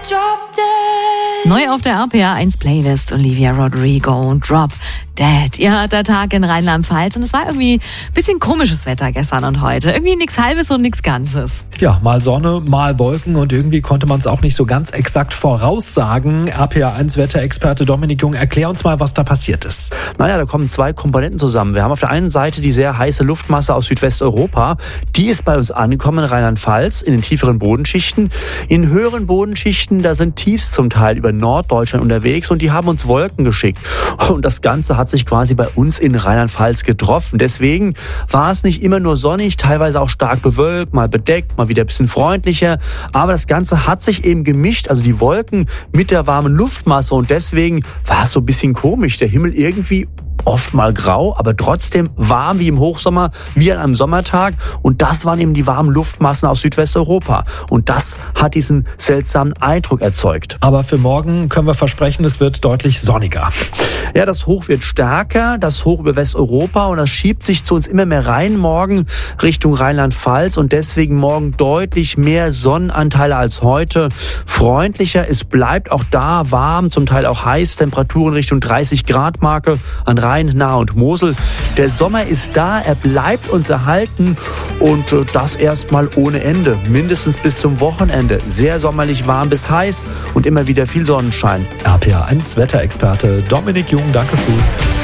Neu auf der RPA 1 Playlist Olivia Rodrigo und Drop Dead. Ja, der Tag in Rheinland-Pfalz und es war irgendwie ein bisschen komisches Wetter gestern und heute. Irgendwie nichts Halbes und nichts Ganzes. Ja, mal Sonne, mal Wolken und irgendwie konnte man es auch nicht so ganz exakt voraussagen. RPA 1 Wetterexperte Dominik Jung, erklär uns mal, was da passiert ist. Naja, da kommen zwei Komponenten zusammen. Wir haben auf der einen Seite die sehr heiße Luftmasse aus Südwesteuropa. Die ist bei uns angekommen in Rheinland-Pfalz, in den tieferen Bodenschichten. In höheren Bodenschichten, da sind Tiefs zum Teil über Norddeutschland unterwegs und die haben uns Wolken geschickt. Und das Ganze hat sich quasi bei uns in Rheinland-Pfalz getroffen. Deswegen war es nicht immer nur sonnig, teilweise auch stark bewölkt, mal bedeckt, mal wieder ein bisschen freundlicher. Aber das Ganze hat sich eben gemischt, also die Wolken mit der warmen Luftmasse. Und deswegen war es so ein bisschen komisch. Der Himmel irgendwie oft mal grau, aber trotzdem warm wie im Hochsommer, wie an einem Sommertag. Und das waren eben die warmen Luftmassen aus Südwesteuropa. Und das hat diesen seltsamen Eindruck erzeugt. Aber für morgen können wir versprechen, es wird deutlich sonniger. Ja, das Hoch wird stärker, das Hoch über Westeuropa und das schiebt sich zu uns immer mehr rein morgen Richtung Rheinland-Pfalz und deswegen morgen deutlich mehr Sonnenanteile als heute. Freundlicher, es bleibt auch da warm, zum Teil auch heiß, Temperaturen Richtung 30 Grad Marke an Rhein, Nahe und Mosel. Der Sommer ist da, er bleibt uns erhalten und das erstmal ohne Ende. Mindestens bis zum Wochenende. Sehr sommerlich warm bis heiß und immer wieder viel Sonnenschein. RPA 1 Wetterexperte Dominik Jung, danke schön.